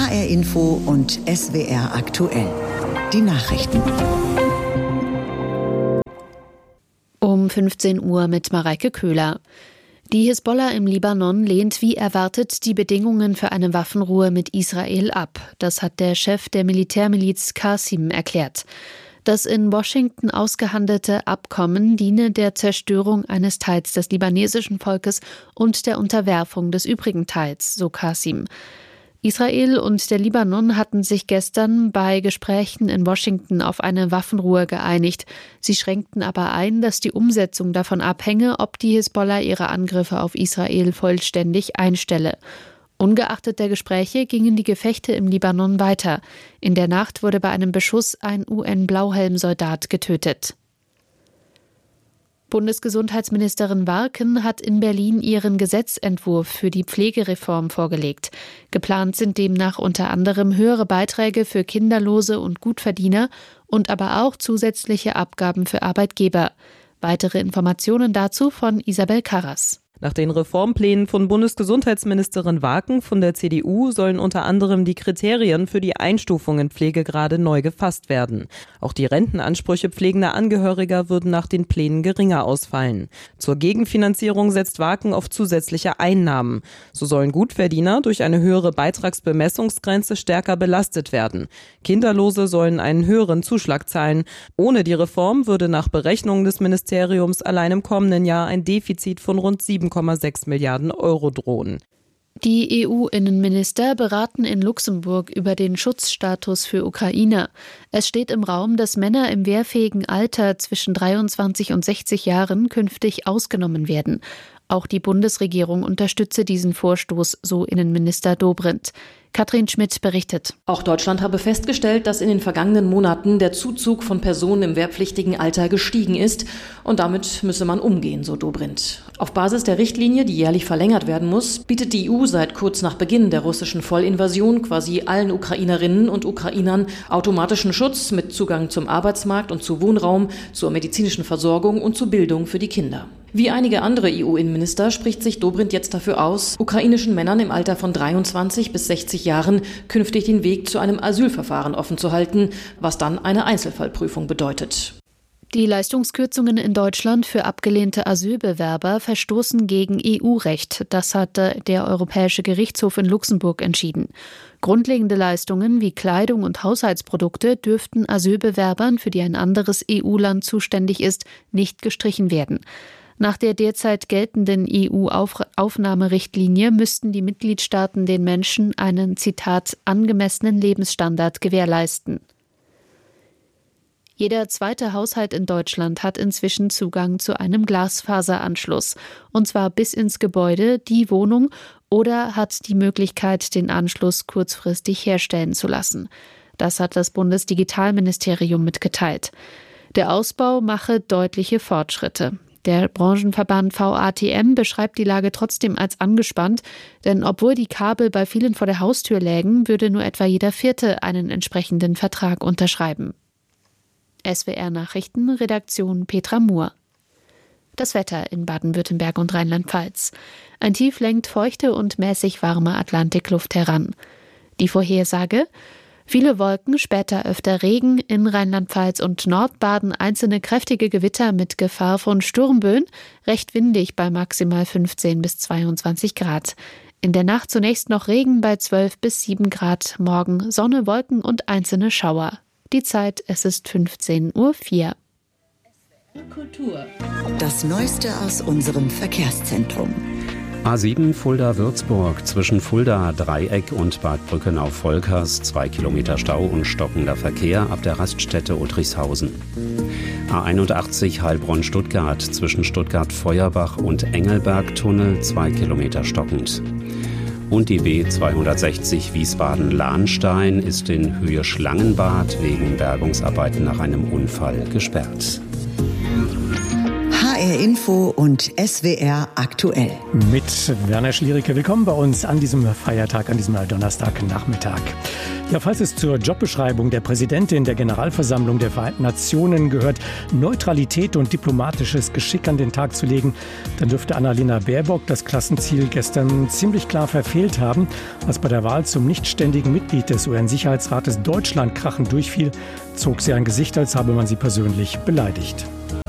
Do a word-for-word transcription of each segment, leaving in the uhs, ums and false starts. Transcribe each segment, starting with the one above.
H R Info und S W R aktuell. Die Nachrichten. Um fünfzehn Uhr mit Mareike Köhler. Die Hisbollah im Libanon lehnt wie erwartet die Bedingungen für eine Waffenruhe mit Israel ab. Das hat der Chef der Militärmiliz Qasim erklärt. Das in Washington ausgehandelte Abkommen diene der Zerstörung eines Teils des libanesischen Volkes und der Unterwerfung des übrigen Teils, so Qasim. Israel und der Libanon hatten sich gestern bei Gesprächen in Washington auf eine Waffenruhe geeinigt. Sie schränkten aber ein, dass die Umsetzung davon abhänge, ob die Hisbollah ihre Angriffe auf Israel vollständig einstelle. Ungeachtet der Gespräche gingen die Gefechte im Libanon weiter. In der Nacht wurde bei einem Beschuss ein U N-Blauhelm-Soldat getötet. Bundesgesundheitsministerin Warken hat in Berlin ihren Gesetzentwurf für die Pflegereform vorgelegt. Geplant sind demnach unter anderem höhere Beiträge für Kinderlose und Gutverdiener und aber auch zusätzliche Abgaben für Arbeitgeber. Weitere Informationen dazu von Isabel Karras. Nach den Reformplänen von Bundesgesundheitsministerin Warken von der C D U sollen unter anderem die Kriterien für die Einstufung in Pflegegrade neu gefasst werden. Auch die Rentenansprüche pflegender Angehöriger würden nach den Plänen geringer ausfallen. Zur Gegenfinanzierung setzt Warken auf zusätzliche Einnahmen. So sollen Gutverdiener durch eine höhere Beitragsbemessungsgrenze stärker belastet werden. Kinderlose sollen einen höheren Zuschlag zahlen. Ohne die Reform würde nach Berechnungen des Ministeriums allein im kommenden Jahr ein Defizit von rund sieben Komma sechs Milliarden Euro drohen. Die E U-Innenminister beraten in Luxemburg über den Schutzstatus für Ukrainer. Es steht im Raum, dass Männer im wehrfähigen Alter zwischen dreiundzwanzig und sechzig Jahren künftig ausgenommen werden. Auch die Bundesregierung unterstütze diesen Vorstoß, so Innenminister Dobrindt. Katrin Schmidt berichtet. Auch Deutschland habe festgestellt, dass in den vergangenen Monaten der Zuzug von Personen im wehrpflichtigen Alter gestiegen ist. Und damit müsse man umgehen, so Dobrindt. Auf Basis der Richtlinie, die jährlich verlängert werden muss, bietet die E U seit kurz nach Beginn der russischen Vollinvasion quasi allen Ukrainerinnen und Ukrainern automatischen Schutz mit Zugang zum Arbeitsmarkt und zu Wohnraum, zur medizinischen Versorgung und zur Bildung für die Kinder. Wie einige andere E U-Innenminister spricht sich Dobrindt jetzt dafür aus, ukrainischen Männern im Alter von dreiundzwanzig bis sechzig Jahren künftig den Weg zu einem Asylverfahren offen zu halten, was dann eine Einzelfallprüfung bedeutet. Die Leistungskürzungen in Deutschland für abgelehnte Asylbewerber verstoßen gegen E U-Recht. Das hatte der Europäische Gerichtshof in Luxemburg entschieden. Grundlegende Leistungen wie Kleidung und Haushaltsprodukte dürften Asylbewerbern, für die ein anderes E U-Land zuständig ist, nicht gestrichen werden. Nach der derzeit geltenden E U-Aufnahmerichtlinie müssten die Mitgliedstaaten den Menschen einen, Zitat, angemessenen Lebensstandard gewährleisten. Jeder zweite Haushalt in Deutschland hat inzwischen Zugang zu einem Glasfaseranschluss, und zwar bis ins Gebäude, die Wohnung oder hat die Möglichkeit, den Anschluss kurzfristig herstellen zu lassen. Das hat das Bundesdigitalministerium mitgeteilt. Der Ausbau mache deutliche Fortschritte. Der Branchenverband V A T M beschreibt die Lage trotzdem als angespannt, denn obwohl die Kabel bei vielen vor der Haustür lägen, würde nur etwa jeder Vierte einen entsprechenden Vertrag unterschreiben. S W R Nachrichten, Redaktion Petra Muhr. Das Wetter in Baden-Württemberg und Rheinland-Pfalz. Ein Tief lenkt feuchte und mäßig warme Atlantikluft heran. Die Vorhersage: viele Wolken, später öfter Regen, in Rheinland-Pfalz und Nordbaden einzelne kräftige Gewitter mit Gefahr von Sturmböen, recht windig bei maximal fünfzehn bis zweiundzwanzig Grad. In der Nacht zunächst noch Regen bei zwölf bis sieben Grad, morgen Sonne, Wolken und einzelne Schauer. Die Zeit, es ist fünfzehn Uhr vier. Kultur. Das Neueste aus unserem Verkehrszentrum. A sieben Fulda-Würzburg zwischen Fulda-Dreieck und Bad Brückenau-Volkers, zwei Kilometer Stau und stockender Verkehr ab der Raststätte Uttrichshausen. A einundachtzig Heilbronn-Stuttgart zwischen Stuttgart-Feuerbach und Engelberg-Tunnel, zwei Kilometer stockend. Und die B zweihundertsechzig Wiesbaden-Lahnstein ist in Höhe Schlangenbad wegen Bergungsarbeiten nach einem Unfall gesperrt. H R R Info und S W R aktuell. Mit Werner Schliericke. Willkommen bei uns an diesem Feiertag, an diesem Donnerstagnachmittag. Ja, falls es zur Jobbeschreibung der Präsidentin der Generalversammlung der Vereinten Nationen gehört, Neutralität und diplomatisches Geschick an den Tag zu legen, dann dürfte Annalena Baerbock das Klassenziel gestern ziemlich klar verfehlt haben. Als bei der Wahl zum nichtständigen Mitglied des U N-Sicherheitsrates Deutschland krachend durchfiel, zog sie ein Gesicht, als habe man sie persönlich beleidigt.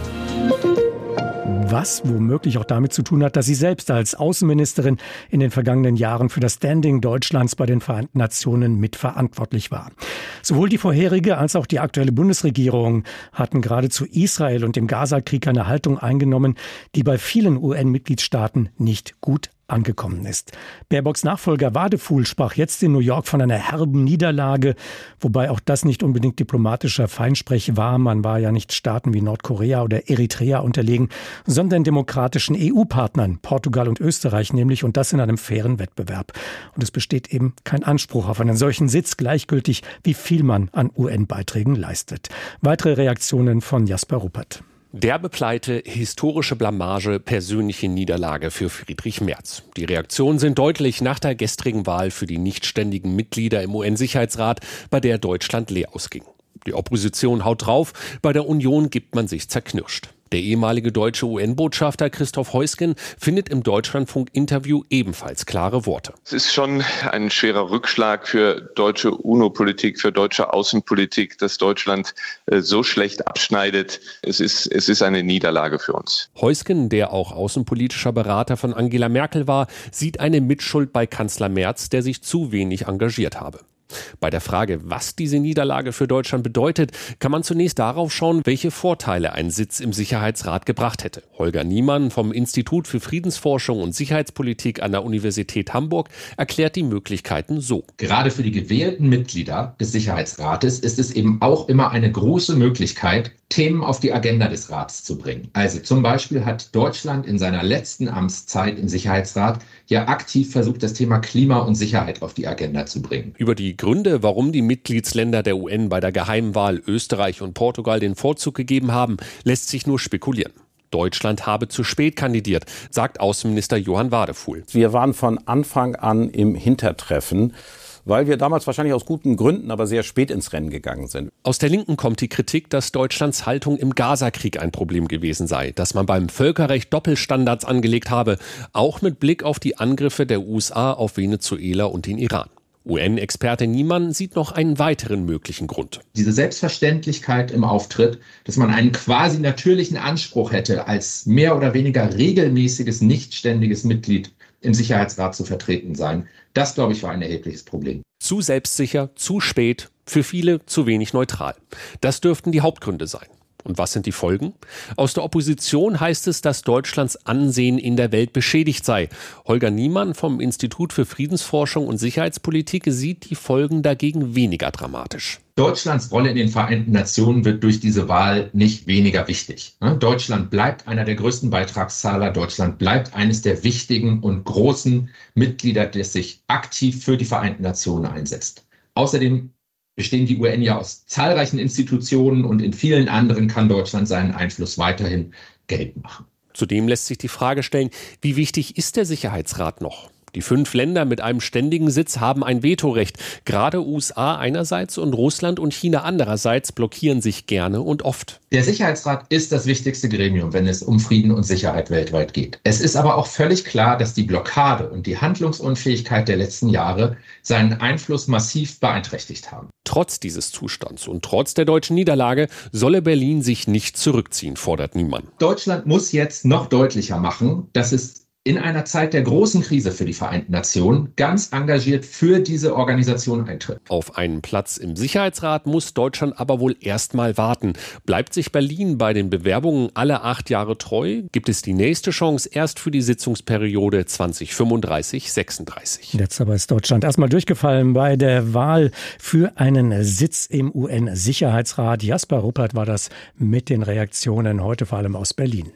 Was womöglich auch damit zu tun hat, dass sie selbst als Außenministerin in den vergangenen Jahren für das Standing Deutschlands bei den Vereinten Nationen mitverantwortlich war. Sowohl die vorherige als auch die aktuelle Bundesregierung hatten gerade zu Israel und dem Gaza-Krieg eine Haltung eingenommen, die bei vielen U N-Mitgliedstaaten nicht gut angekommen ist. Baerbocks Nachfolger Wadefuhl sprach jetzt in New York von einer herben Niederlage, wobei auch das nicht unbedingt diplomatischer Feinsprech war. Man war ja nicht Staaten wie Nordkorea oder Eritrea unterlegen, sondern demokratischen E U-Partnern, Portugal und Österreich nämlich, und das in einem fairen Wettbewerb. Und es besteht eben kein Anspruch auf einen solchen Sitz, gleichgültig wie viel man an U N-Beiträgen leistet. Weitere Reaktionen von Jasper Ruppert. Derbe Pleite, historische Blamage, persönliche Niederlage für Friedrich Merz. Die Reaktionen sind deutlich nach der gestrigen Wahl für die nichtständigen Mitglieder im U N-Sicherheitsrat, bei der Deutschland leer ausging. Die Opposition haut drauf, bei der Union gibt man sich zerknirscht. Der ehemalige deutsche U N-Botschafter Christoph Heusgen findet im Deutschlandfunk-Interview ebenfalls klare Worte. Es ist schon ein schwerer Rückschlag für deutsche UNO-Politik, für deutsche Außenpolitik, dass Deutschland äh, so schlecht abschneidet. Es ist, es ist eine Niederlage für uns. Heusgen, der auch außenpolitischer Berater von Angela Merkel war, sieht eine Mitschuld bei Kanzler Merz, der sich zu wenig engagiert habe. Bei der Frage, was diese Niederlage für Deutschland bedeutet, kann man zunächst darauf schauen, welche Vorteile ein Sitz im Sicherheitsrat gebracht hätte. Holger Niemann vom Institut für Friedensforschung und Sicherheitspolitik an der Universität Hamburg erklärt die Möglichkeiten so. Gerade für die gewählten Mitglieder des Sicherheitsrates ist es eben auch immer eine große Möglichkeit, Themen auf die Agenda des Rats zu bringen. Also zum Beispiel hat Deutschland in seiner letzten Amtszeit im Sicherheitsrat ja aktiv versucht, das Thema Klima und Sicherheit auf die Agenda zu bringen. Über die Gründe, warum die Mitgliedsländer der U N bei der Geheimwahl Österreich und Portugal den Vorzug gegeben haben, lässt sich nur spekulieren. Deutschland habe zu spät kandidiert, sagt Außenminister Johann Wadefuhl. Wir waren von Anfang an im Hintertreffen, weil wir damals wahrscheinlich aus guten Gründen, aber sehr spät ins Rennen gegangen sind. Aus der Linken kommt die Kritik, dass Deutschlands Haltung im Gaza-Krieg ein Problem gewesen sei, dass man beim Völkerrecht Doppelstandards angelegt habe, auch mit Blick auf die Angriffe der U S A auf Venezuela und den Iran. U N-Experte Niemann sieht noch einen weiteren möglichen Grund. Diese Selbstverständlichkeit im Auftritt, dass man einen quasi natürlichen Anspruch hätte, als mehr oder weniger regelmäßiges, nichtständiges Mitglied im Sicherheitsrat zu vertreten sein, das, glaube ich, war ein erhebliches Problem. Zu selbstsicher, zu spät, für viele zu wenig neutral. Das dürften die Hauptgründe sein. Und was sind die Folgen? Aus der Opposition heißt es, dass Deutschlands Ansehen in der Welt beschädigt sei. Holger Niemann vom Institut für Friedensforschung und Sicherheitspolitik sieht die Folgen dagegen weniger dramatisch. Deutschlands Rolle in den Vereinten Nationen wird durch diese Wahl nicht weniger wichtig. Deutschland bleibt einer der größten Beitragszahler. Deutschland bleibt eines der wichtigen und großen Mitglieder, das sich aktiv für die Vereinten Nationen einsetzt. Außerdem bestehen die U N ja aus zahlreichen Institutionen und in vielen anderen kann Deutschland seinen Einfluss weiterhin geltend machen. Zudem lässt sich die Frage stellen, wie wichtig ist der Sicherheitsrat noch? Die fünf Länder mit einem ständigen Sitz haben ein Vetorecht. Gerade U S A einerseits und Russland und China andererseits blockieren sich gerne und oft. Der Sicherheitsrat ist das wichtigste Gremium, wenn es um Frieden und Sicherheit weltweit geht. Es ist aber auch völlig klar, dass die Blockade und die Handlungsunfähigkeit der letzten Jahre seinen Einfluss massiv beeinträchtigt haben. Trotz dieses Zustands und trotz der deutschen Niederlage solle Berlin sich nicht zurückziehen, fordert Niemann. Deutschland muss jetzt noch deutlicher machen, dass es in einer Zeit der großen Krise für die Vereinten Nationen ganz engagiert für diese Organisation eintritt. Auf einen Platz im Sicherheitsrat muss Deutschland aber wohl erstmal warten. Bleibt sich Berlin bei den Bewerbungen alle acht Jahre treu, gibt es die nächste Chance erst für die Sitzungsperiode zwanzig fünfunddreißig sechsunddreißig. Jetzt aber ist Deutschland erstmal durchgefallen bei der Wahl für einen Sitz im U N-Sicherheitsrat. Jasper Ruppert war das mit den Reaktionen heute vor allem aus Berlin.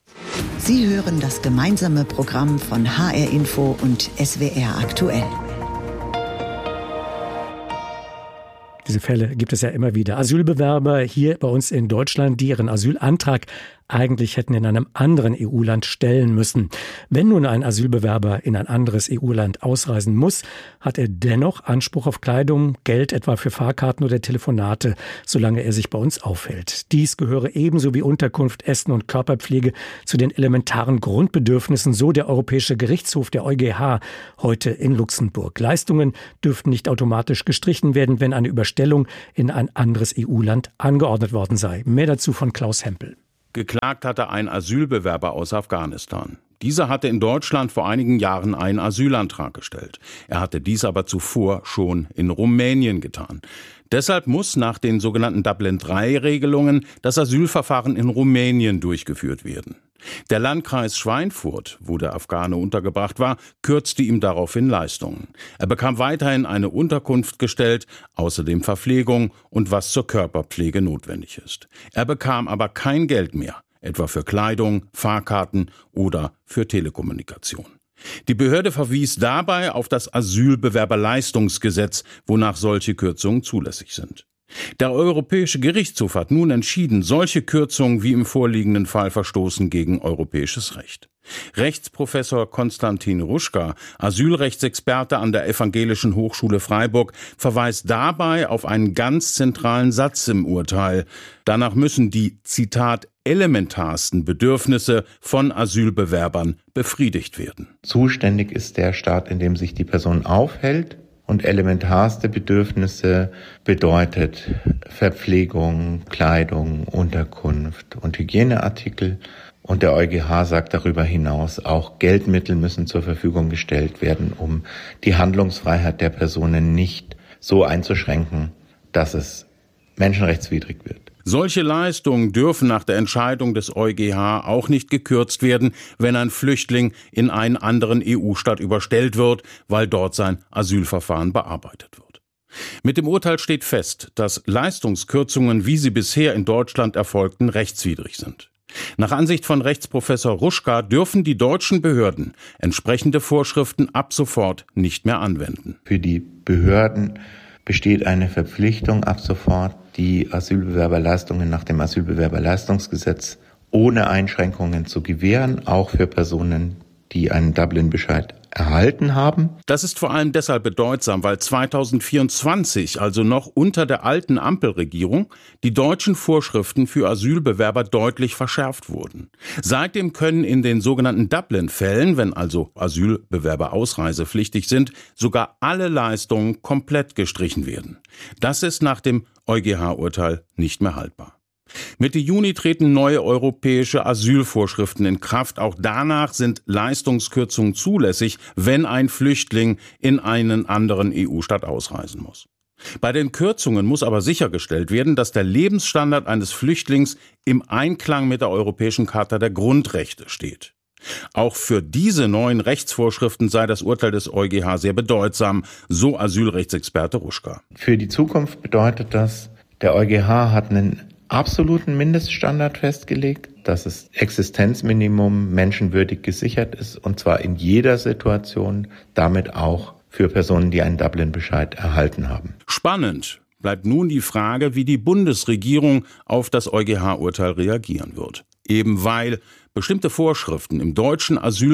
Sie hören das gemeinsame Programm von H R Info und S W R aktuell. Diese Fälle gibt es ja immer wieder. Asylbewerber hier bei uns in Deutschland, die ihren Asylantrag eigentlich hätten in einem anderen E U-Land stellen müssen. Wenn nun ein Asylbewerber in ein anderes E U-Land ausreisen muss, hat er dennoch Anspruch auf Kleidung, Geld etwa für Fahrkarten oder Telefonate, solange er sich bei uns aufhält. Dies gehöre ebenso wie Unterkunft, Essen und Körperpflege zu den elementaren Grundbedürfnissen, so der Europäische Gerichtshof, der EuGH, heute in Luxemburg. Leistungen dürften nicht automatisch gestrichen werden, wenn eine Überstellung in ein anderes E U-Land angeordnet worden sei. Mehr dazu von Klaus Hempel. Geklagt hatte ein Asylbewerber aus Afghanistan. Dieser hatte in Deutschland vor einigen Jahren einen Asylantrag gestellt. Er hatte dies aber zuvor schon in Rumänien getan. Deshalb muss nach den sogenannten Dublin drei Regelungen das Asylverfahren in Rumänien durchgeführt werden. Der Landkreis Schweinfurt, wo der Afghane untergebracht war, kürzte ihm daraufhin Leistungen. Er bekam weiterhin eine Unterkunft gestellt, außerdem Verpflegung und was zur Körperpflege notwendig ist. Er bekam aber kein Geld mehr, etwa für Kleidung, Fahrkarten oder für Telekommunikation. Die Behörde verwies dabei auf das Asylbewerberleistungsgesetz, wonach solche Kürzungen zulässig sind. Der Europäische Gerichtshof hat nun entschieden, solche Kürzungen wie im vorliegenden Fall verstoßen gegen europäisches Recht. Rechtsprofessor Konstantin Ruschka, Asylrechtsexperte an der Evangelischen Hochschule Freiburg, verweist dabei auf einen ganz zentralen Satz im Urteil. Danach müssen die, Zitat, elementarsten Bedürfnisse von Asylbewerbern befriedigt werden. Zuständig ist der Staat, in dem sich die Person aufhält. Und elementarste Bedürfnisse bedeutet Verpflegung, Kleidung, Unterkunft und Hygieneartikel. Und der EuGH sagt darüber hinaus, auch Geldmittel müssen zur Verfügung gestellt werden, um die Handlungsfreiheit der Personen nicht so einzuschränken, dass es menschenrechtswidrig wird. Solche Leistungen dürfen nach der Entscheidung des EuGH auch nicht gekürzt werden, wenn ein Flüchtling in einen anderen E U-Staat überstellt wird, weil dort sein Asylverfahren bearbeitet wird. Mit dem Urteil steht fest, dass Leistungskürzungen, wie sie bisher in Deutschland erfolgten, rechtswidrig sind. Nach Ansicht von Rechtsprofessor Ruschka dürfen die deutschen Behörden entsprechende Vorschriften ab sofort nicht mehr anwenden. Für die Behörden besteht eine Verpflichtung, ab sofort die Asylbewerberleistungen nach dem Asylbewerberleistungsgesetz ohne Einschränkungen zu gewähren, auch für Personen, die einen Dublin-Bescheid erhalten haben. Das ist vor allem deshalb bedeutsam, weil zweitausendvierundzwanzig, also noch unter der alten Ampelregierung, die deutschen Vorschriften für Asylbewerber deutlich verschärft wurden. Seitdem können in den sogenannten Dublin-Fällen, wenn also Asylbewerber ausreisepflichtig sind, sogar alle Leistungen komplett gestrichen werden. Das ist nach dem EuGH-Urteil nicht mehr haltbar. Mitte Juni treten neue europäische Asylvorschriften in Kraft. Auch danach sind Leistungskürzungen zulässig, wenn ein Flüchtling in einen anderen E U-Staat ausreisen muss. Bei den Kürzungen muss aber sichergestellt werden, dass der Lebensstandard eines Flüchtlings im Einklang mit der Europäischen Charta der Grundrechte steht. Auch für diese neuen Rechtsvorschriften sei das Urteil des EuGH sehr bedeutsam, so Asylrechtsexperte Ruschka. Für die Zukunft bedeutet das, der EuGH hat einen absoluten Mindeststandard festgelegt, dass das Existenzminimum menschenwürdig gesichert ist, und zwar in jeder Situation, damit auch für Personen, die einen Dublin-Bescheid erhalten haben. Spannend bleibt nun die Frage, wie die Bundesregierung auf das EuGH-Urteil reagieren wird. Eben weil bestimmte Vorschriften im deutschen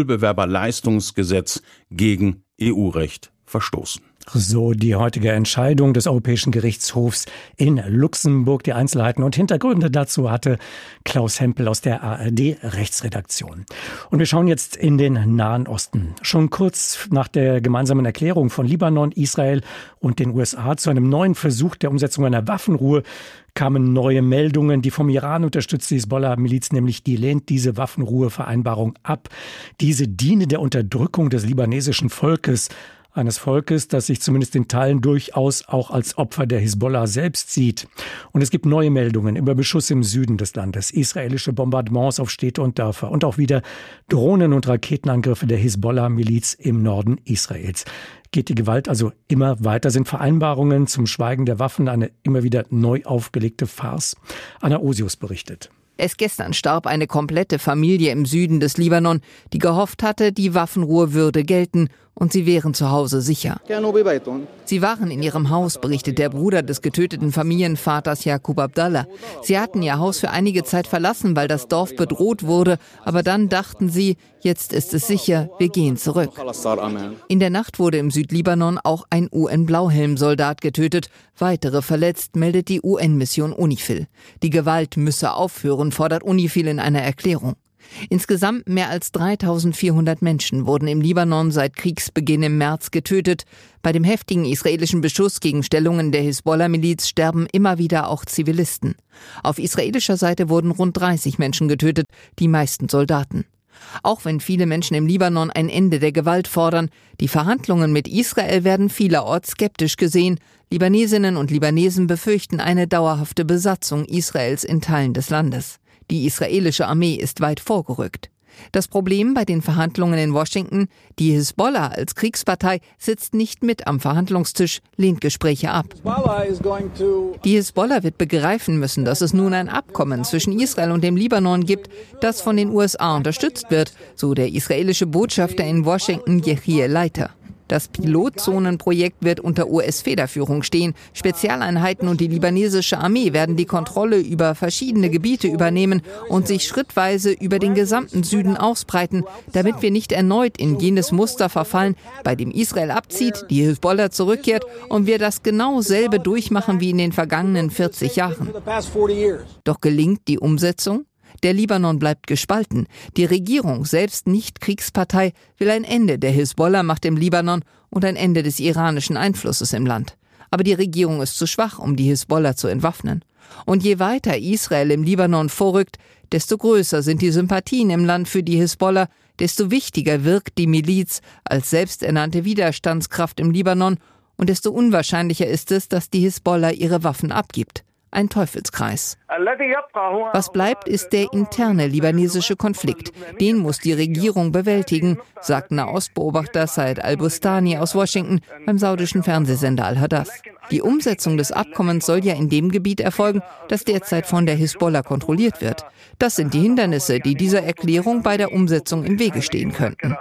Asylbewerberleistungsgesetz gegen E U-Recht verstoßen. So die heutige Entscheidung des Europäischen Gerichtshofs in Luxemburg. Die Einzelheiten und Hintergründe dazu hatte Klaus Hempel aus der A R D-Rechtsredaktion. Und wir schauen jetzt in den Nahen Osten. Schon kurz nach der gemeinsamen Erklärung von Libanon, Israel und den U S A zu einem neuen Versuch der Umsetzung einer Waffenruhe kamen neue Meldungen. Die vom Iran unterstützte Hisbollah-Miliz nämlich, die lehnt diese Waffenruhevereinbarung ab. Diese diene der Unterdrückung des libanesischen Volkes. Eines Volkes, das sich zumindest in Teilen durchaus auch als Opfer der Hisbollah selbst sieht. Und es gibt neue Meldungen über Beschuss im Süden des Landes, israelische Bombardements auf Städte und Dörfer und auch wieder Drohnen- und Raketenangriffe der Hisbollah-Miliz im Norden Israels. Geht die Gewalt also immer weiter? Sind Vereinbarungen zum Schweigen der Waffen eine immer wieder neu aufgelegte Farce? Anna Osius berichtet. Erst gestern starb eine komplette Familie im Süden des Libanon, die gehofft hatte, die Waffenruhe würde gelten und sie wären zu Hause sicher. Sie waren in ihrem Haus, berichtet der Bruder des getöteten Familienvaters Yaqub Abdallah. Sie hatten ihr Haus für einige Zeit verlassen, weil das Dorf bedroht wurde, aber dann dachten sie, jetzt ist es sicher, wir gehen zurück. In der Nacht wurde im Südlibanon auch ein U N-Blauhelm-Soldat getötet, weitere verletzt, meldet die U N-Mission UNIFIL. Die Gewalt müsse aufhören, fordert UNIFIL in einer Erklärung. Insgesamt mehr als dreitausendvierhundert Menschen wurden im Libanon seit Kriegsbeginn im März getötet. Bei dem heftigen israelischen Beschuss gegen Stellungen der Hisbollah-Miliz sterben immer wieder auch Zivilisten. Auf israelischer Seite wurden rund dreißig Menschen getötet, die meisten Soldaten. Auch wenn viele Menschen im Libanon ein Ende der Gewalt fordern, die Verhandlungen mit Israel werden vielerorts skeptisch gesehen. Libanesinnen und Libanesen befürchten eine dauerhafte Besatzung Israels in Teilen des Landes. Die israelische Armee ist weit vorgerückt. Das Problem bei den Verhandlungen in Washington: die Hisbollah als Kriegspartei sitzt nicht mit am Verhandlungstisch, lehnt Gespräche ab. Die Hisbollah wird begreifen müssen, dass es nun ein Abkommen zwischen Israel und dem Libanon gibt, das von den U S A unterstützt wird, so der israelische Botschafter in Washington, Yechiel Leiter. Das Pilotzonenprojekt wird unter U S-Federführung stehen. Spezialeinheiten und die libanesische Armee werden die Kontrolle über verschiedene Gebiete übernehmen und sich schrittweise über den gesamten Süden ausbreiten, damit wir nicht erneut in jenes Muster verfallen, bei dem Israel abzieht, die Hisbollah zurückkehrt und wir das genau selbe durchmachen wie in den vergangenen vierzig Jahren. Doch gelingt die Umsetzung? Der Libanon bleibt gespalten. Die Regierung, selbst nicht Kriegspartei, will ein Ende der Hisbollah-Macht im Libanon und ein Ende des iranischen Einflusses im Land. Aber die Regierung ist zu schwach, um die Hisbollah zu entwaffnen. Und je weiter Israel im Libanon vorrückt, desto größer sind die Sympathien im Land für die Hisbollah, desto wichtiger wirkt die Miliz als selbsternannte Widerstandskraft im Libanon und desto unwahrscheinlicher ist es, dass die Hisbollah ihre Waffen abgibt. Ein Teufelskreis. Was bleibt, ist der interne libanesische Konflikt. Den muss die Regierung bewältigen, sagt Nahostbeobachter Said al-Bustani aus Washington beim saudischen Fernsehsender Al-Hadath. Die Umsetzung des Abkommens soll ja in dem Gebiet erfolgen, das derzeit von der Hisbollah kontrolliert wird. Das sind die Hindernisse, die dieser Erklärung bei der Umsetzung im Wege stehen könnten.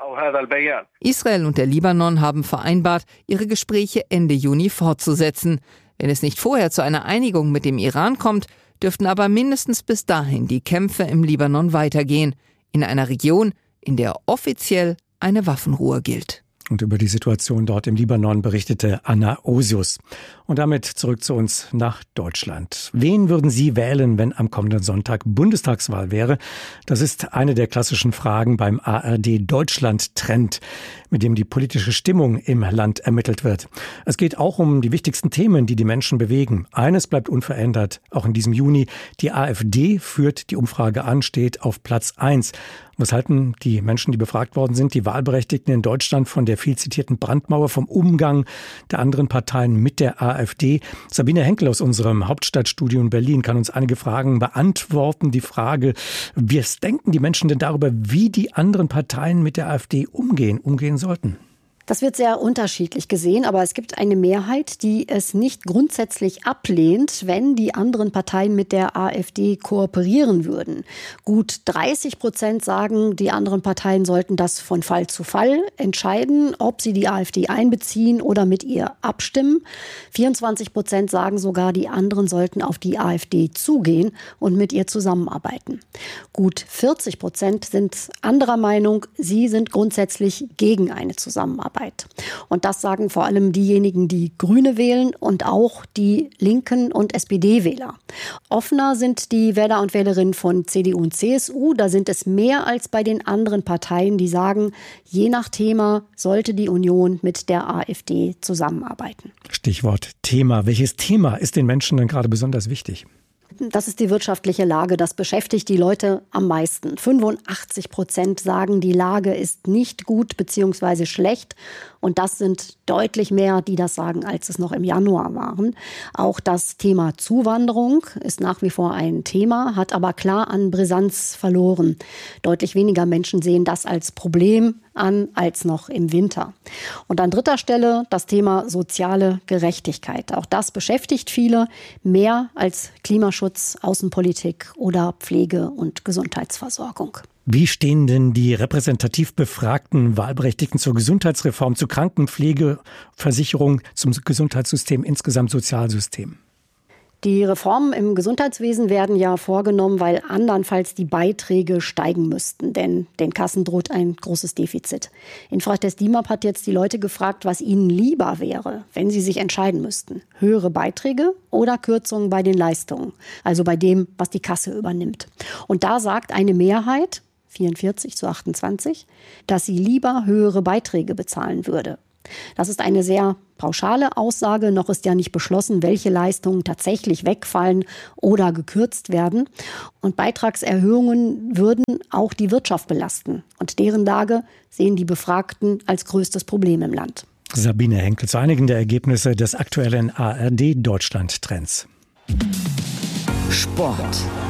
Israel und der Libanon haben vereinbart, ihre Gespräche Ende Juni fortzusetzen. Wenn es nicht vorher zu einer Einigung mit dem Iran kommt, dürften aber mindestens bis dahin die Kämpfe im Libanon weitergehen, in einer Region, in der offiziell eine Waffenruhe gilt. Und über die Situation dort im Libanon berichtete Anna Osius. Und damit zurück zu uns nach Deutschland. Wen würden Sie wählen, wenn am kommenden Sonntag Bundestagswahl wäre? Das ist eine der klassischen Fragen beim A R D-Deutschland-Trend, mit dem die politische Stimmung im Land ermittelt wird. Es geht auch um die wichtigsten Themen, die die Menschen bewegen. Eines bleibt unverändert, auch in diesem Juni. Die AfD führt die Umfrage an, steht auf Platz eins. Was halten die Menschen, die befragt worden sind, die Wahlberechtigten in Deutschland, von der viel zitierten Brandmauer, vom Umgang der anderen Parteien mit der AfD? Sabine Henkel aus unserem Hauptstadtstudio in Berlin kann uns einige Fragen beantworten. Die Frage: Was denken die Menschen denn darüber, wie die anderen Parteien mit der AfD umgehen, umgehen sollten? Das wird sehr unterschiedlich gesehen, aber es gibt eine Mehrheit, die es nicht grundsätzlich ablehnt, wenn die anderen Parteien mit der AfD kooperieren würden. Gut dreißig Prozent sagen, die anderen Parteien sollten das von Fall zu Fall entscheiden, ob sie die AfD einbeziehen oder mit ihr abstimmen. vierundzwanzig Prozent sagen sogar, die anderen sollten auf die AfD zugehen und mit ihr zusammenarbeiten. Gut vierzig Prozent sind anderer Meinung, sie sind grundsätzlich gegen eine Zusammenarbeit. Und das sagen vor allem diejenigen, die Grüne wählen und auch die Linken und S P D-Wähler. Offener sind die Wähler und Wählerinnen von C D U und C S U. Da sind es mehr als bei den anderen Parteien, die sagen, je nach Thema sollte die Union mit der AfD zusammenarbeiten. Stichwort Thema. Welches Thema ist den Menschen denn gerade besonders wichtig? Das ist die wirtschaftliche Lage. Das beschäftigt die Leute am meisten. fünfundachtzig Prozent sagen, die Lage ist nicht gut bzw. schlecht. Und das sind deutlich mehr, die das sagen, als es noch im Januar waren. Auch das Thema Zuwanderung ist nach wie vor ein Thema, hat aber klar an Brisanz verloren. Deutlich weniger Menschen sehen das als Problem. an als noch im Winter. Und an dritter Stelle das Thema soziale Gerechtigkeit. Auch das beschäftigt viele mehr als Klimaschutz, Außenpolitik oder Pflege und Gesundheitsversorgung. Wie stehen denn die repräsentativ befragten Wahlberechtigten zur Gesundheitsreform, zu Krankenpflege, Versicherung, zum Gesundheitssystem, insgesamt Sozialsystem? Die Reformen im Gesundheitswesen werden ja vorgenommen, weil andernfalls die Beiträge steigen müssten, denn den Kassen droht ein großes Defizit. Infratest DIMAP hat jetzt die Leute gefragt, was ihnen lieber wäre, wenn sie sich entscheiden müssten. Höhere Beiträge oder Kürzungen bei den Leistungen, also bei dem, was die Kasse übernimmt. Und da sagt eine Mehrheit, vierundvierzig zu achtundzwanzig, dass sie lieber höhere Beiträge bezahlen würde. Das ist eine sehr pauschale Aussage. Noch ist ja nicht beschlossen, welche Leistungen tatsächlich wegfallen oder gekürzt werden. Und Beitragserhöhungen würden auch die Wirtschaft belasten. Und deren Lage sehen die Befragten als größtes Problem im Land. Sabine Henkel zu einigen der Ergebnisse des aktuellen A R D-Deutschland-Trends. Sport.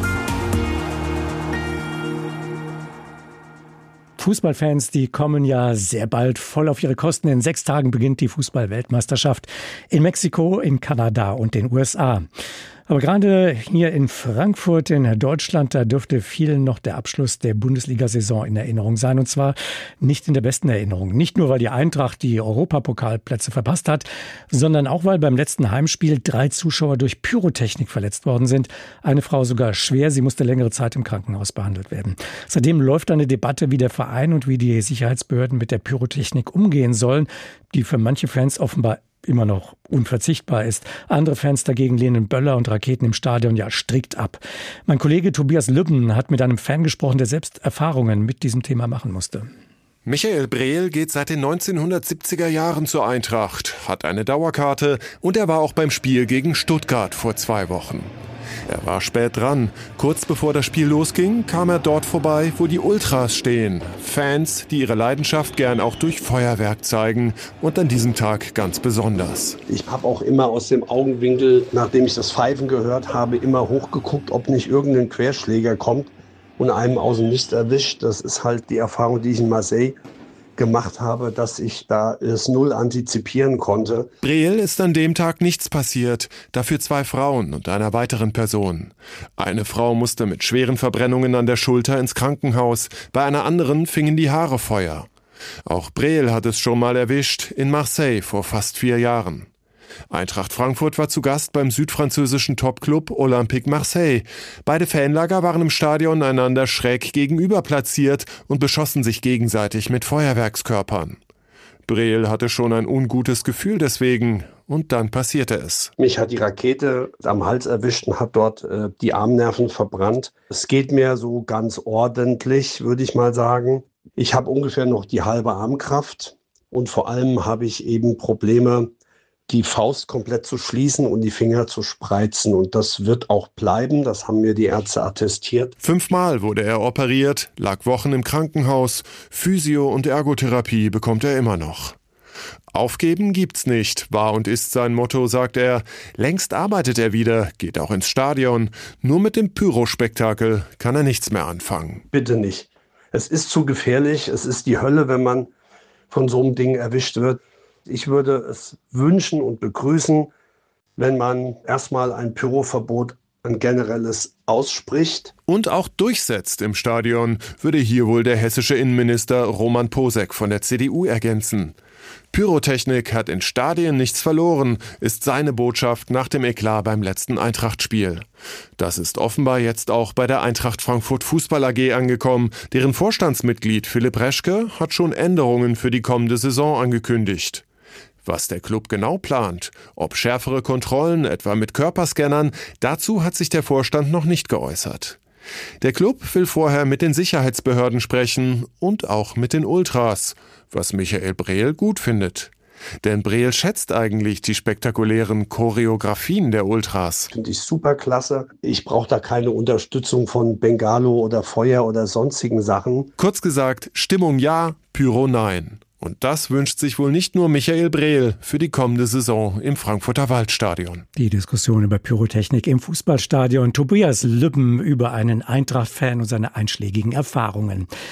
Fußballfans, die kommen ja sehr bald voll auf ihre Kosten. In sechs Tagen beginnt die Fußball-Weltmeisterschaft in Mexiko, in Kanada und den U S A. Aber gerade hier in Frankfurt in Deutschland, da dürfte vielen noch der Abschluss der Bundesliga-Saison in Erinnerung sein. Und zwar nicht in der besten Erinnerung. Nicht nur, weil die Eintracht die Europapokalplätze verpasst hat, sondern auch, weil beim letzten Heimspiel drei Zuschauer durch Pyrotechnik verletzt worden sind. Eine Frau sogar schwer. Sie musste längere Zeit im Krankenhaus behandelt werden. Seitdem läuft eine Debatte, wie der Verein und wie die Sicherheitsbehörden mit der Pyrotechnik umgehen sollen, die für manche Fans offenbar immer noch unverzichtbar ist. Andere Fans dagegen lehnen Böller und Raketen im Stadion ja strikt ab. Mein Kollege Tobias Lübben hat mit einem Fan gesprochen, der selbst Erfahrungen mit diesem Thema machen musste. Michael Breel geht seit den neunzehnhundertsiebziger Jahren zur Eintracht, hat eine Dauerkarte und er war auch beim Spiel gegen Stuttgart vor zwei Wochen. Er war spät dran. Kurz bevor das Spiel losging, kam er dort vorbei, wo die Ultras stehen. Fans, die ihre Leidenschaft gern auch durch Feuerwerk zeigen und an diesem Tag ganz besonders. Ich habe auch immer aus dem Augenwinkel, nachdem ich das Pfeifen gehört habe, immer hochgeguckt, ob nicht irgendein Querschläger kommt und einem aus dem Nichts erwischt. Das ist halt die Erfahrung, die ich in Marseille gemacht habe, dass ich da es null antizipieren konnte. Breel ist an dem Tag nichts passiert, dafür zwei Frauen und einer weiteren Person. Eine Frau musste mit schweren Verbrennungen an der Schulter ins Krankenhaus, bei einer anderen fingen die Haare Feuer. Auch Breel hat es schon mal erwischt, in Marseille vor fast vier Jahren. Eintracht Frankfurt war zu Gast beim südfranzösischen Topclub Olympique Marseille. Beide Fanlager waren im Stadion einander schräg gegenüber platziert und beschossen sich gegenseitig mit Feuerwerkskörpern. Breel hatte schon ein ungutes Gefühl deswegen und dann passierte es. Mich hat die Rakete am Hals erwischt und hat dort äh, die Armnerven verbrannt. Es geht mir so ganz ordentlich, würde ich mal sagen. Ich habe ungefähr noch die halbe Armkraft und vor allem habe ich eben Probleme, die Faust komplett zu schließen und die Finger zu spreizen. Und das wird auch bleiben, das haben mir die Ärzte attestiert. Fünfmal wurde er operiert, lag Wochen im Krankenhaus. Physio- und Ergotherapie bekommt er immer noch. Aufgeben gibt's nicht, war und ist sein Motto, sagt er. Längst arbeitet er wieder, geht auch ins Stadion. Nur mit dem Pyrospektakel kann er nichts mehr anfangen. Bitte nicht. Es ist zu gefährlich, es ist die Hölle, wenn man von so einem Ding erwischt wird. Ich würde es wünschen und begrüßen, wenn man erstmal ein Pyroverbot, ein generelles, ausspricht. Und auch durchsetzt im Stadion, würde hier wohl der hessische Innenminister Roman Posek von der C D U ergänzen. Pyrotechnik hat in Stadien nichts verloren, ist seine Botschaft nach dem Eklat beim letzten Eintracht-Spiel. Das ist offenbar jetzt auch bei der Eintracht Frankfurt Fußball A G angekommen. Deren Vorstandsmitglied Philipp Reschke hat schon Änderungen für die kommende Saison angekündigt. Was der Club genau plant, ob schärfere Kontrollen, etwa mit Körperscannern, dazu hat sich der Vorstand noch nicht geäußert. Der Club will vorher mit den Sicherheitsbehörden sprechen und auch mit den Ultras, was Michael Breel gut findet. Denn Breel schätzt eigentlich die spektakulären Choreografien der Ultras. Finde ich super klasse. Ich brauche da keine Unterstützung von Bengalo oder Feuer oder sonstigen Sachen. Kurz gesagt, Stimmung ja, Pyro nein. Und das wünscht sich wohl nicht nur Michael Breel für die kommende Saison im Frankfurter Waldstadion. Die Diskussion über Pyrotechnik im Fußballstadion. Tobias Lübben über einen Eintracht-Fan und seine einschlägigen Erfahrungen.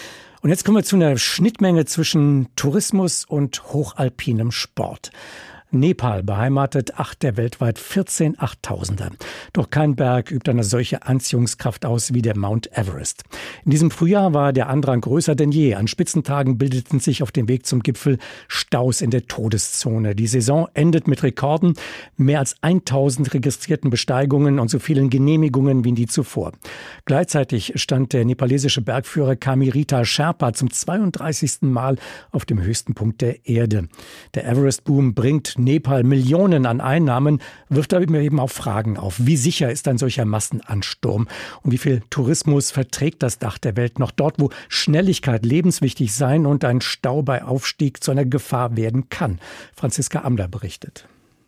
Und jetzt kommen wir zu einer Schnittmenge zwischen Tourismus und hochalpinem Sport. Nepal beheimatet acht der weltweit vierzehn Achttausender. Doch kein Berg übt eine solche Anziehungskraft aus wie der Mount Everest. In diesem Frühjahr war der Andrang größer denn je. An Spitzentagen bildeten sich auf dem Weg zum Gipfel Staus in der Todeszone. Die Saison endet mit Rekorden, mehr als tausend registrierten Besteigungen und so vielen Genehmigungen wie nie zuvor. Gleichzeitig stand der nepalesische Bergführer Kamirita Sherpa zum zweiunddreißigsten Mal auf dem höchsten Punkt der Erde. Der Everest-Boom bringt Nepal Millionen an Einnahmen, wirft aber eben auch Fragen auf. Wie sicher ist ein solcher Massenansturm? Und wie viel Tourismus verträgt das Dach der Welt noch dort, wo Schnelligkeit lebenswichtig sein und ein Stau bei Aufstieg zu einer Gefahr werden kann? Franziska Amler berichtet.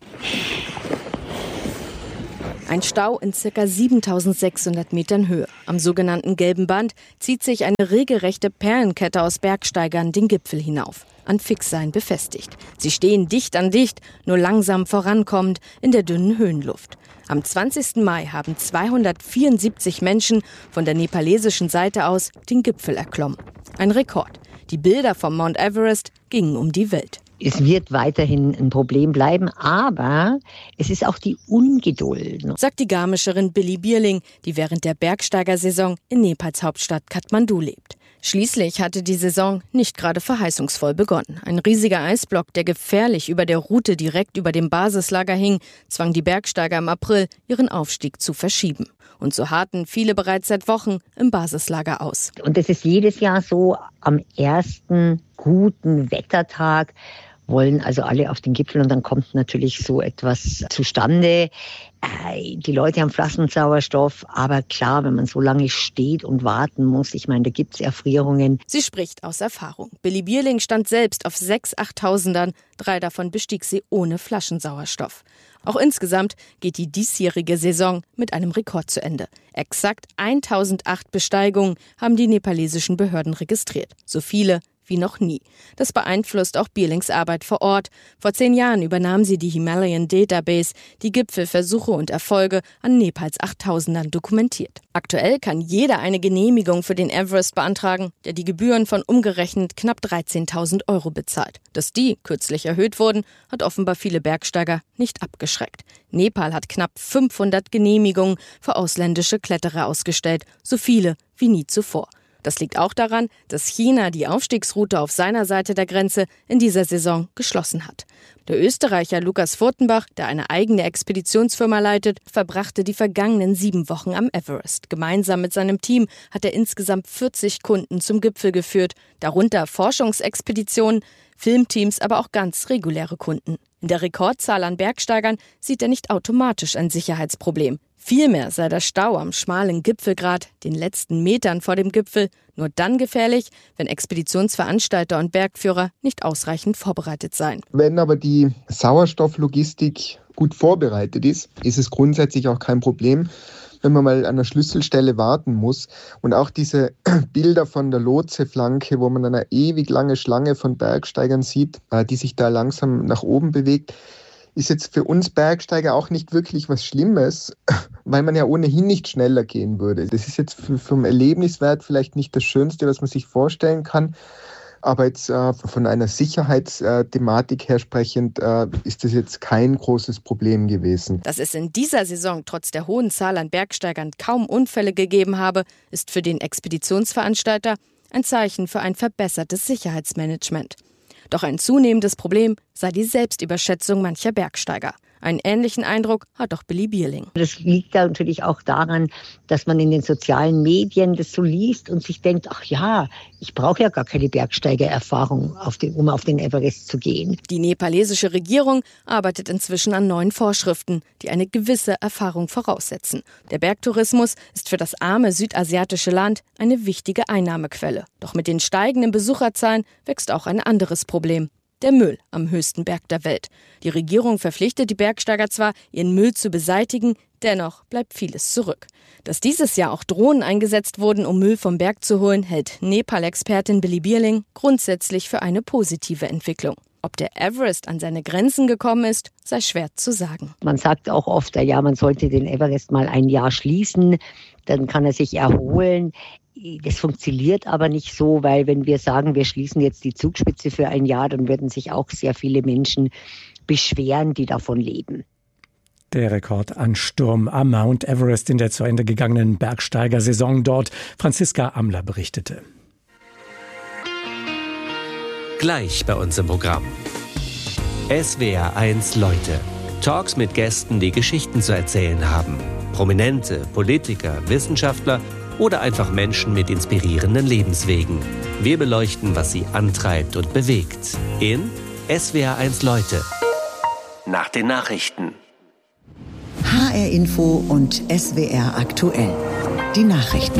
Ein Stau in ca. siebentausendsechshundert Metern Höhe. Am sogenannten Gelben Band zieht sich eine regelrechte Perlenkette aus Bergsteigern den Gipfel hinauf, an Fixseilen befestigt. Sie stehen dicht an dicht, nur langsam vorankommend in der dünnen Höhenluft. Am zwanzigsten Mai haben zweihundertvierundsiebzig Menschen von der nepalesischen Seite aus den Gipfel erklommen. Ein Rekord. Die Bilder vom Mount Everest gingen um die Welt. Es wird weiterhin ein Problem bleiben, aber es ist auch die Ungeduld, sagt die Garmischerin Billy Bierling, die während der Bergsteigersaison in Nepals Hauptstadt Kathmandu lebt. Schließlich hatte die Saison nicht gerade verheißungsvoll begonnen. Ein riesiger Eisblock, der gefährlich über der Route direkt über dem Basislager hing, zwang die Bergsteiger im April, ihren Aufstieg zu verschieben. Und so harrten viele bereits seit Wochen im Basislager aus. Und das ist jedes Jahr so, am ersten guten Wettertag wollen also alle auf den Gipfel und dann kommt natürlich so etwas zustande. Äh, die Leute haben Flaschensauerstoff, aber klar, wenn man so lange steht und warten muss, ich meine, da gibt's Erfrierungen. Sie spricht aus Erfahrung. Billy Bierling stand selbst auf sechs Achttausendern, drei davon bestieg sie ohne Flaschensauerstoff. Auch insgesamt geht die diesjährige Saison mit einem Rekord zu Ende. Exakt tausendacht Besteigungen haben die nepalesischen Behörden registriert. So viele wie noch nie. Das beeinflusst auch Bierlings Arbeit vor Ort. Vor zehn Jahren übernahm sie die Himalayan Database, die Gipfelversuche und Erfolge an Nepals Achttausendern dokumentiert. Aktuell kann jeder eine Genehmigung für den Everest beantragen, der die Gebühren von umgerechnet knapp dreizehntausend Euro bezahlt. Dass die kürzlich erhöht wurden, hat offenbar viele Bergsteiger nicht abgeschreckt. Nepal hat knapp fünfhundert Genehmigungen für ausländische Kletterer ausgestellt, so viele wie nie zuvor. Das liegt auch daran, dass China die Aufstiegsroute auf seiner Seite der Grenze in dieser Saison geschlossen hat. Der Österreicher Lukas Furtenbach, der eine eigene Expeditionsfirma leitet, verbrachte die vergangenen sieben Wochen am Everest. Gemeinsam mit seinem Team hat er insgesamt vierzig Kunden zum Gipfel geführt, darunter Forschungsexpeditionen, Filmteams, aber auch ganz reguläre Kunden. In der Rekordzahl an Bergsteigern sieht er nicht automatisch ein Sicherheitsproblem. Vielmehr sei der Stau am schmalen Gipfelgrat, den letzten Metern vor dem Gipfel, nur dann gefährlich, wenn Expeditionsveranstalter und Bergführer nicht ausreichend vorbereitet seien. Wenn aber die Sauerstofflogistik gut vorbereitet ist, ist es grundsätzlich auch kein Problem, wenn man mal an einer Schlüsselstelle warten muss. Und auch diese Bilder von der Lotseflanke, wo man eine ewig lange Schlange von Bergsteigern sieht, die sich da langsam nach oben bewegt, ist jetzt für uns Bergsteiger auch nicht wirklich was Schlimmes, weil man ja ohnehin nicht schneller gehen würde. Das ist jetzt vom Erlebniswert vielleicht nicht das Schönste, was man sich vorstellen kann. Aber jetzt äh, von einer Sicherheitsthematik her sprechend äh, ist das jetzt kein großes Problem gewesen. Dass es in dieser Saison trotz der hohen Zahl an Bergsteigern kaum Unfälle gegeben habe, ist für den Expeditionsveranstalter ein Zeichen für ein verbessertes Sicherheitsmanagement. Doch ein zunehmendes Problem sei die Selbstüberschätzung mancher Bergsteiger. Einen ähnlichen Eindruck hat auch Billy Bierling. Das liegt da natürlich auch daran, dass man in den sozialen Medien das so liest und sich denkt, ach ja, ich brauche ja gar keine Bergsteigererfahrung, auf den, um auf den Everest zu gehen. Die nepalesische Regierung arbeitet inzwischen an neuen Vorschriften, die eine gewisse Erfahrung voraussetzen. Der Bergtourismus ist für das arme südasiatische Land eine wichtige Einnahmequelle. Doch mit den steigenden Besucherzahlen wächst auch ein anderes Problem. Der Müll am höchsten Berg der Welt. Die Regierung verpflichtet die Bergsteiger zwar, ihren Müll zu beseitigen, dennoch bleibt vieles zurück. Dass dieses Jahr auch Drohnen eingesetzt wurden, um Müll vom Berg zu holen, hält Nepal-Expertin Billy Bierling grundsätzlich für eine positive Entwicklung. Ob der Everest an seine Grenzen gekommen ist, sei schwer zu sagen. Man sagt auch oft, ja, man sollte den Everest mal ein Jahr schließen, dann kann er sich erholen. Das funktioniert aber nicht so, weil wenn wir sagen, wir schließen jetzt die Zugspitze für ein Jahr, dann würden sich auch sehr viele Menschen beschweren, die davon leben. Der Rekordansturm am Mount Everest in der zu Ende gegangenen Bergsteigersaison dort. Franziska Amler berichtete. Gleich bei uns im Programm. S W R eins Leute. Talks mit Gästen, die Geschichten zu erzählen haben. Prominente, Politiker, Wissenschaftler oder einfach Menschen mit inspirierenden Lebenswegen. Wir beleuchten, was sie antreibt und bewegt. In S W R eins Leute. Nach den Nachrichten. H R Info und S W R aktuell. Die Nachrichten.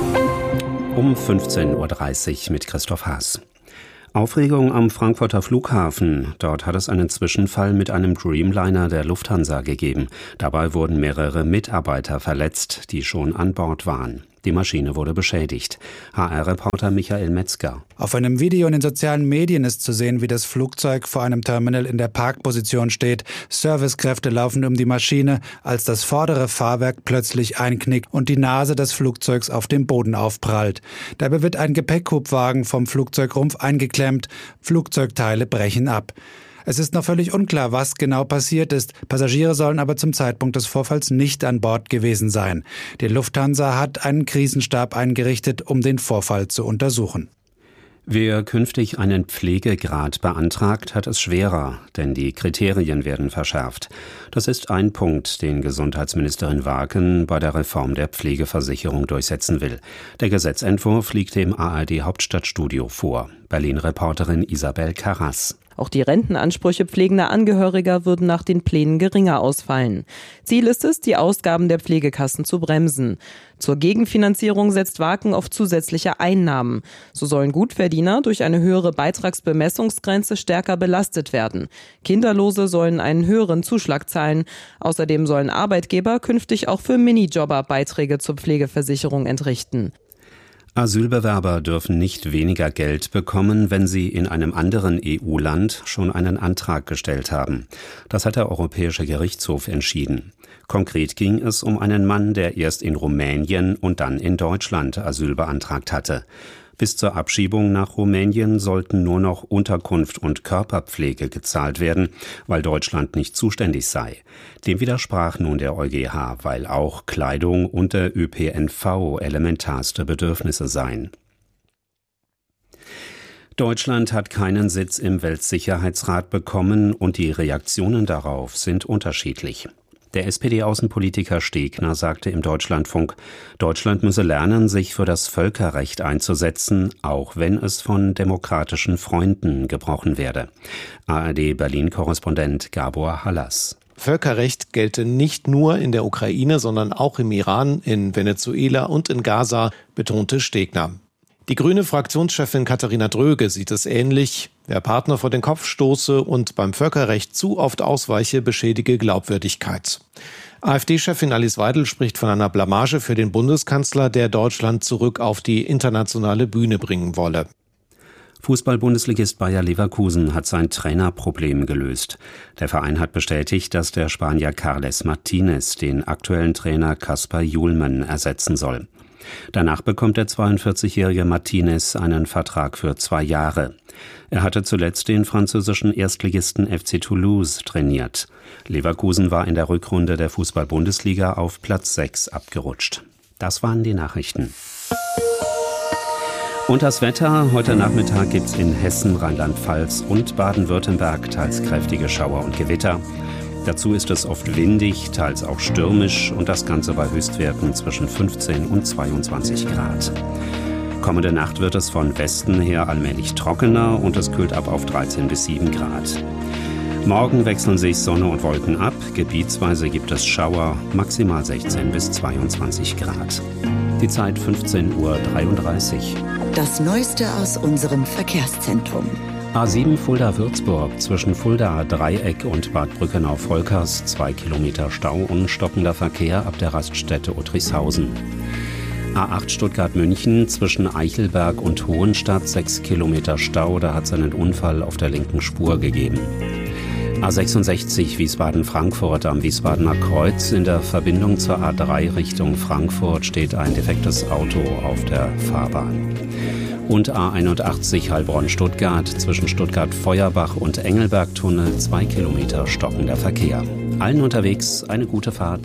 Um fünfzehn Uhr dreißig mit Christoph Haas. Aufregung am Frankfurter Flughafen. Dort hat es einen Zwischenfall mit einem Dreamliner der Lufthansa gegeben. Dabei wurden mehrere Mitarbeiter verletzt, die schon an Bord waren. Die Maschine wurde beschädigt. H R-Reporter Michael Metzger. Auf einem Video in den sozialen Medien ist zu sehen, wie das Flugzeug vor einem Terminal in der Parkposition steht. Servicekräfte laufen um die Maschine, als das vordere Fahrwerk plötzlich einknickt und die Nase des Flugzeugs auf dem Boden aufprallt. Dabei wird ein Gepäckhubwagen vom Flugzeugrumpf eingeklemmt. Flugzeugteile brechen ab. Es ist noch völlig unklar, was genau passiert ist. Passagiere sollen aber zum Zeitpunkt des Vorfalls nicht an Bord gewesen sein. Die Lufthansa hat einen Krisenstab eingerichtet, um den Vorfall zu untersuchen. Wer künftig einen Pflegegrad beantragt, hat es schwerer, denn die Kriterien werden verschärft. Das ist ein Punkt, den Gesundheitsministerin Waken bei der Reform der Pflegeversicherung durchsetzen will. Der Gesetzentwurf liegt dem A R D-Hauptstadtstudio vor. Berlin-Reporterin Isabel Karras. Auch die Rentenansprüche pflegender Angehöriger würden nach den Plänen geringer ausfallen. Ziel ist es, die Ausgaben der Pflegekassen zu bremsen. Zur Gegenfinanzierung setzt Waken auf zusätzliche Einnahmen. So sollen Gutverdiener durch eine höhere Beitragsbemessungsgrenze stärker belastet werden. Kinderlose sollen einen höheren Zuschlag zahlen. Außerdem sollen Arbeitgeber künftig auch für Minijobber Beiträge zur Pflegeversicherung entrichten. Asylbewerber dürfen nicht weniger Geld bekommen, wenn sie in einem anderen E U-Land schon einen Antrag gestellt haben. Das hat der Europäische Gerichtshof entschieden. Konkret ging es um einen Mann, der erst in Rumänien und dann in Deutschland Asyl beantragt hatte. Bis zur Abschiebung nach Rumänien sollten nur noch Unterkunft und Körperpflege gezahlt werden, weil Deutschland nicht zuständig sei. Dem widersprach nun der EuGH, weil auch Kleidung und der Ö P N V elementarste Bedürfnisse seien. Deutschland hat keinen Sitz im Weltsicherheitsrat bekommen und die Reaktionen darauf sind unterschiedlich. Der S P D-Außenpolitiker Stegner sagte im Deutschlandfunk, Deutschland müsse lernen, sich für das Völkerrecht einzusetzen, auch wenn es von demokratischen Freunden gebrochen werde. A R D-Berlin-Korrespondent Gabor Hallas. Völkerrecht gelte nicht nur in der Ukraine, sondern auch im Iran, in Venezuela und in Gaza, betonte Stegner. Die grüne Fraktionschefin Katharina Dröge sieht es ähnlich. Wer Partner vor den Kopf stoße und beim Völkerrecht zu oft ausweiche, beschädige Glaubwürdigkeit. AfD-Chefin Alice Weidel spricht von einer Blamage für den Bundeskanzler, der Deutschland zurück auf die internationale Bühne bringen wolle. Fußball-Bundesligist Bayer Leverkusen hat sein Trainerproblem gelöst. Der Verein hat bestätigt, dass der Spanier Carles Martinez den aktuellen Trainer Kaspar Julman ersetzen soll. Danach bekommt der zweiundvierzigjährige Martinez einen Vertrag für zwei Jahre. Er hatte zuletzt den französischen Erstligisten F C Toulouse trainiert. Leverkusen war in der Rückrunde der Fußball-Bundesliga auf Platz sechs abgerutscht. Das waren die Nachrichten. Und das Wetter. Heute Nachmittag gibt es in Hessen, Rheinland-Pfalz und Baden-Württemberg teils kräftige Schauer und Gewitter. Dazu ist es oft windig, teils auch stürmisch und das Ganze bei Höchstwerten zwischen fünfzehn und zweiundzwanzig Grad. Kommende Nacht wird es von Westen her allmählich trockener und es kühlt ab auf dreizehn bis sieben Grad. Morgen wechseln sich Sonne und Wolken ab, gebietsweise gibt es Schauer, maximal sechzehn bis zweiundzwanzig Grad. Die Zeit fünfzehn Uhr dreiunddreißig. Das Neueste aus unserem Verkehrszentrum. A sieben Fulda-Würzburg zwischen Fulda, Dreieck und Bad Brückenau-Volkers, zwei Kilometer Stau und stockender Verkehr ab der Raststätte Uttrichshausen. A acht Stuttgart-München zwischen Eichelberg und Hohenstadt, sechs Kilometer Stau, da hat es einen Unfall auf der linken Spur gegeben. A sechsundsechzig Wiesbaden-Frankfurt am Wiesbadener Kreuz. In der Verbindung zur A drei Richtung Frankfurt steht ein defektes Auto auf der Fahrbahn. Und A einundachtzig Heilbronn-Stuttgart zwischen Stuttgart-Feuerbach und Engelberg-Tunnel, zwei Kilometer stockender Verkehr. Allen unterwegs eine gute Fahrt.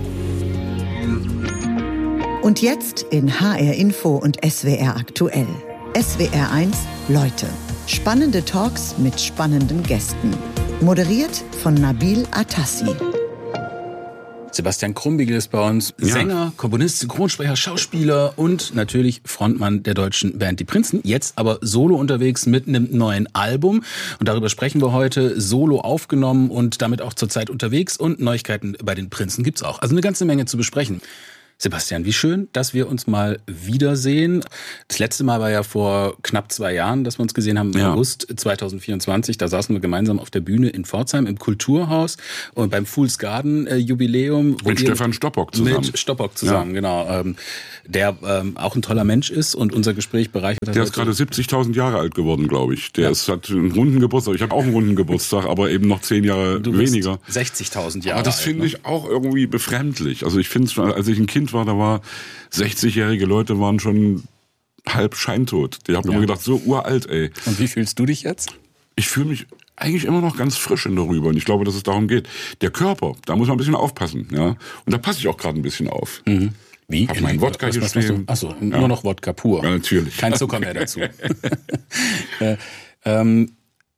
Und jetzt in H R Info und S W R aktuell. S W R eins Leute. Spannende Talks mit spannenden Gästen. Moderiert von Nabil Atassi. Sebastian Krumbiegel ist bei uns. Ja. Sänger, Komponist, Synchronsprecher, Schauspieler und natürlich Frontmann der deutschen Band Die Prinzen. Jetzt aber solo unterwegs mit einem neuen Album. Und darüber sprechen wir heute. Solo aufgenommen und damit auch zurzeit unterwegs. Und Neuigkeiten bei den Prinzen gibt's auch. Also eine ganze Menge zu besprechen. Sebastian, wie schön, dass wir uns mal wiedersehen. Das letzte Mal war ja vor knapp zwei Jahren, dass wir uns gesehen haben, im ja. August zweitausendvierundzwanzig. Da saßen wir gemeinsam auf der Bühne in Pforzheim im Kulturhaus und beim Fool's Garden äh, Jubiläum. Mit Stefan Stoppock zusammen. Mit Stoppock zusammen, ja. genau. Ähm, der ähm, auch ein toller Mensch ist und unser Gespräch bereichert hat. Der ist gerade siebzigtausend Jahre alt geworden, glaube ich. Der ja. ist, hat einen runden Geburtstag. Ich habe auch einen runden Geburtstag, aber eben noch zehn Jahre du weniger. sechzigtausend Jahre alt. Aber das finde ich auch irgendwie befremdlich. Also ich finde es schon, als ich ein Kind war, da war sechzigjährige Leute waren schon halb scheintot. Die haben ja. immer gedacht, so uralt, ey. Und wie fühlst du dich jetzt? Ich fühle mich eigentlich immer noch ganz frisch in darüber. Und ich glaube, dass es darum geht. Der Körper, da muss man ein bisschen aufpassen. Ja? Und da passe ich auch gerade ein bisschen auf. Mhm. Wie? Hab meinen Wodka was, hier was stehen. Achso, ja. nur noch Wodka pur. Ja, natürlich. Kein Zucker mehr dazu. äh, ähm,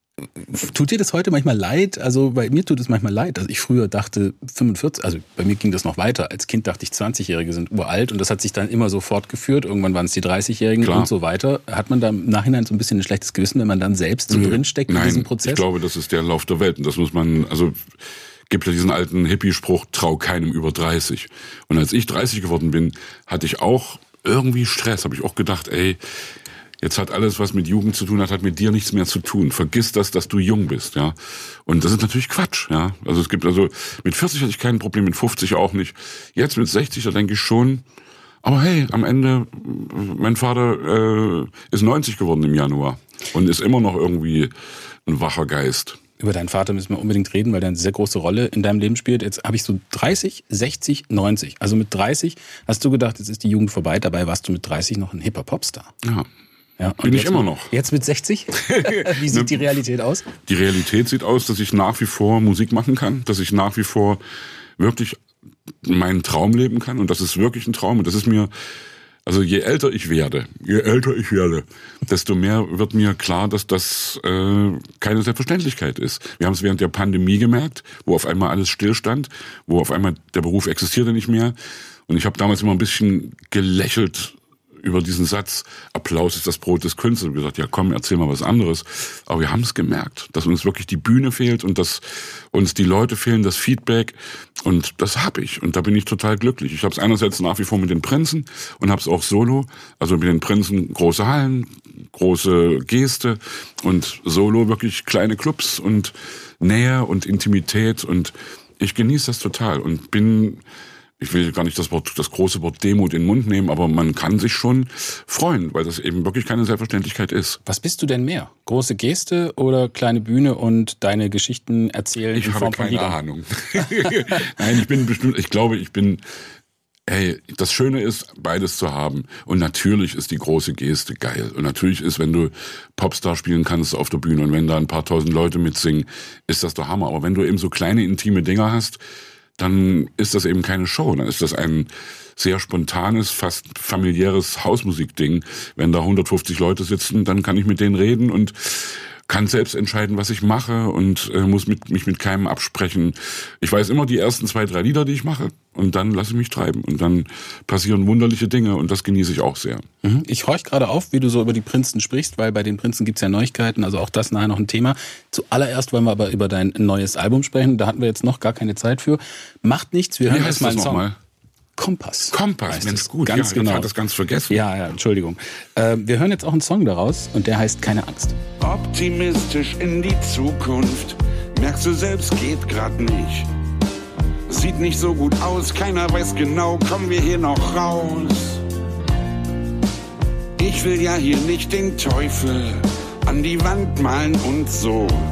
Tut dir das heute manchmal leid? Also bei mir tut es manchmal leid, dass ich früher dachte fünfundvierzig, also bei mir ging das noch weiter. Als Kind dachte ich zwanzigjährige sind uralt und das hat sich dann immer so fortgeführt. Irgendwann waren es die dreißigjährigen Klar. und so weiter. Hat man da im Nachhinein so ein bisschen ein schlechtes Gewissen, wenn man dann selbst so drinsteckt in diesem Prozess? Ich glaube, das ist der Lauf der Welt und das muss man, also gibt ja diesen alten Hippie-Spruch, trau keinem über dreißig. Und als ich dreißig geworden bin, hatte ich auch irgendwie Stress, habe ich auch gedacht, ey, jetzt hat alles, was mit Jugend zu tun hat, hat mit dir nichts mehr zu tun. Vergiss das, dass du jung bist, ja. Und das ist natürlich Quatsch, ja. Also es gibt also, mit vierzig hatte ich kein Problem, mit fünfzig auch nicht. Jetzt mit sechzig, da denke ich schon, aber hey, am Ende, mein Vater äh, ist neunzig geworden im Januar und ist immer noch irgendwie ein wacher Geist. Über deinen Vater müssen wir unbedingt reden, weil der eine sehr große Rolle in deinem Leben spielt. Jetzt habe ich so dreißig, sechzig, neunzig. Also mit dreißig hast du gedacht, jetzt ist die Jugend vorbei. Dabei warst du mit dreißig noch ein hipper Popstar. Ja. Ja, Bin ich immer noch. Jetzt mit sechzig? Wie sieht die Realität aus? Die Realität sieht aus, dass ich nach wie vor Musik machen kann, dass ich nach wie vor wirklich meinen Traum leben kann und das ist wirklich ein Traum und das ist mir, also je älter ich werde, je älter ich werde, desto mehr wird mir klar, dass das äh, keine Selbstverständlichkeit ist. Wir haben es während der Pandemie gemerkt, wo auf einmal alles stillstand, wo auf einmal der Beruf existierte nicht mehr und ich habe damals immer ein bisschen gelächelt über diesen Satz, Applaus ist das Brot des Künstlers, und gesagt, ja komm, erzähl mal was anderes. Aber wir haben es gemerkt, dass uns wirklich die Bühne fehlt und dass uns die Leute fehlen, das Feedback und das habe ich und da bin ich total glücklich. Ich habe es einerseits nach wie vor mit den Prinzen und habe es auch solo, also mit den Prinzen große Hallen, große Geste und solo wirklich kleine Clubs und Nähe und Intimität und ich genieße das total und bin... Ich will gar nicht das Wort, das große Wort Demut in den Mund nehmen, aber man kann sich schon freuen, weil das eben wirklich keine Selbstverständlichkeit ist. Was bist du denn mehr? Große Geste oder kleine Bühne und deine Geschichten erzählen ich in Form von Liedern? Ich habe keine Ahnung. Nein, ich bin bestimmt, ich glaube, ich bin, hey, das Schöne ist, beides zu haben. Und natürlich ist die große Geste geil. Und natürlich ist, wenn du Popstar spielen kannst auf der Bühne und wenn da ein paar tausend Leute mitsingen, ist das der Hammer. Aber wenn du eben so kleine, intime Dinger hast, dann ist das eben keine Show. Dann ist das ein sehr spontanes, fast familiäres Hausmusikding. Wenn da hundertfünfzig Leute sitzen, dann kann ich mit denen reden und kann selbst entscheiden, was ich mache und äh, muss mit, mich mit keinem absprechen. Ich weiß immer die ersten zwei, drei Lieder, die ich mache und dann lasse ich mich treiben und dann passieren wunderliche Dinge und das genieße ich auch sehr. Mhm. Ich horch gerade auf, wie du so über die Prinzen sprichst, weil bei den Prinzen gibt's ja Neuigkeiten, also auch das nachher noch ein Thema. Zuallererst wollen wir aber über dein neues Album sprechen, da hatten wir jetzt noch gar keine Zeit für. Macht nichts, wir hören erst mal einen Song. Mal? Kompass. Kompass, Mensch, gut, ganz ja, genau. Ich hatte das ganz vergessen. Ja, ja, Entschuldigung. Äh, wir hören jetzt auch einen Song daraus und der heißt Keine Angst. Optimistisch in die Zukunft, merkst du selbst, geht grad nicht. Sieht nicht so gut aus, keiner weiß genau, kommen wir hier noch raus. Ich will ja hier nicht den Teufel an die Wand malen und so.